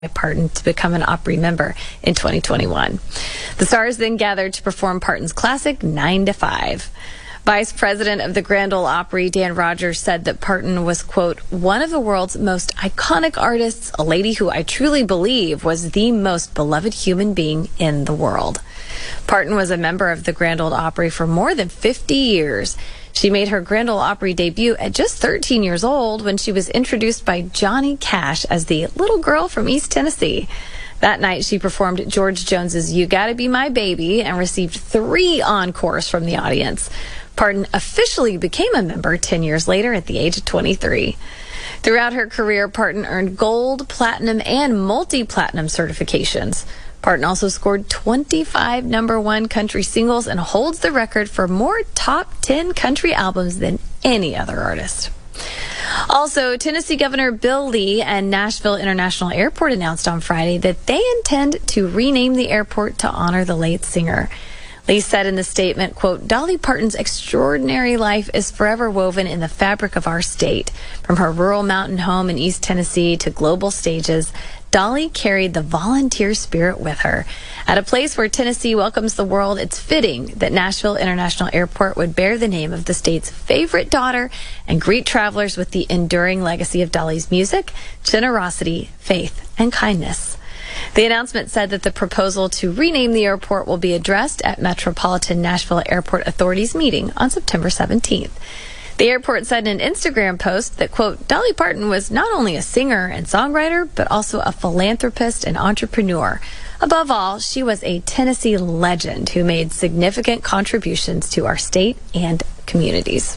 Parton to become an Opry member in 2021. The stars then gathered to perform Parton's classic 9 to 5. Vice President of the Grand Ole Opry, Dan Rogers, said that Parton was, quote, one of the world's most iconic artists, a lady who I truly believe was the most beloved human being in the world. Parton was a member of the Grand Ole Opry for more than 50 years. She made her Grand Ole Opry debut at just 13 years old when she was introduced by Johnny Cash as the little girl from East Tennessee. That night, she performed George Jones's You Gotta Be My Baby and received 3 encores from the audience. Parton officially became a member 10 years later at the age of 23. Throughout her career, Parton earned gold, platinum, and multi-platinum certifications. Parton also scored 25 #1 country singles and holds the record for more top 10 country albums than any other artist. Also, Tennessee Governor Bill Lee and Nashville International Airport announced on Friday that they intend to rename the airport to honor the late singer. Lee said in the statement, quote, Dolly Parton's extraordinary life is forever woven in the fabric of our state. From her rural mountain home in East Tennessee to global stages, Dolly carried the volunteer spirit with her. At a place where Tennessee welcomes the world, it's fitting that Nashville International Airport would bear the name of the state's favorite daughter and greet travelers with the enduring legacy of Dolly's music, generosity, faith, and kindness. The announcement said that the proposal to rename the airport will be addressed at Metropolitan Nashville Airport Authority's meeting on September 17th. The airport said in an Instagram post that, quote, Dolly Parton was not only a singer and songwriter, but also a philanthropist and entrepreneur. Above all, she was a Tennessee legend who made significant contributions to our state and communities.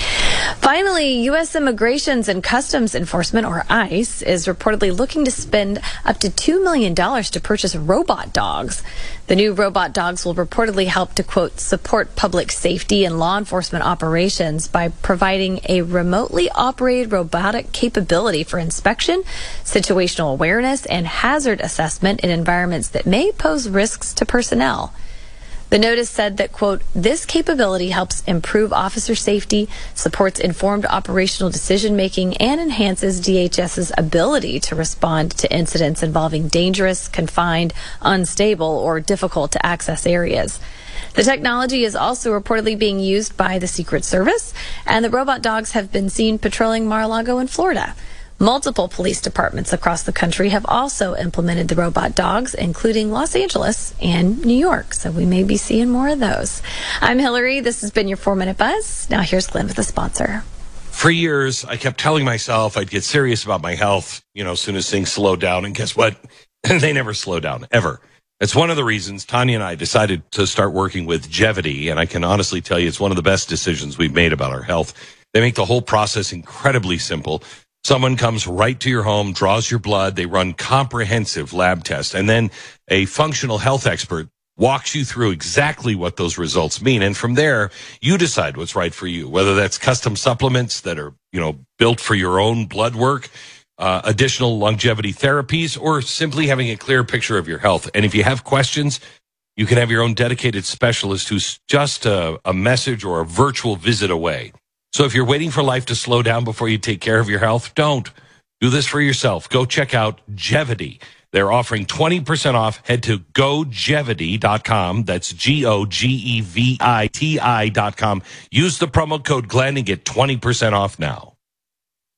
Finally, U.S. Immigrations and Customs Enforcement, or ICE, is reportedly looking to spend up to $2 million to purchase robot dogs. The new robot dogs will reportedly help to, quote, support public safety and law enforcement operations by providing a remotely operated robotic capability for inspection, situational awareness, and hazard assessment in environments that may pose risks to personnel. The notice said that, quote, this capability helps improve officer safety, supports informed operational decision-making, and enhances DHS's ability to respond to incidents involving dangerous, confined, unstable, or difficult-to-access areas. The technology is also reportedly being used by the Secret Service, and the robot dogs have been seen patrolling Mar-a-Lago in Florida. Multiple police departments across the country have also implemented the robot dogs, including Los Angeles and New York. So we may be seeing more of those. I'm Hillary. This has been your 4-Minute Buzz. Now here's Glenn with the sponsor. For years, I kept telling myself I'd get serious about my health, as soon as things slowed down. And guess what? They never slow down, ever. It's one of the reasons Tanya and I decided to start working with Gevity. And I can honestly tell you it's one of the best decisions we've made about our health. They make the whole process incredibly simple. Someone comes right to your home, draws your blood, they run comprehensive lab tests, and then a functional health expert walks you through exactly what those results mean. And from there, you decide what's right for you, whether that's custom supplements that are, built for your own blood work, additional longevity therapies, or simply having a clear picture of your health. And if you have questions, you can have your own dedicated specialist who's just a message or a virtual visit away. So if you're waiting for life to slow down before you take care of your health, don't. Do this for yourself. Go check out Gevity. They're offering 20% off. Head to gogevity.com. That's GOGEVITI.com. Use the promo code Glenn and get 20% off now.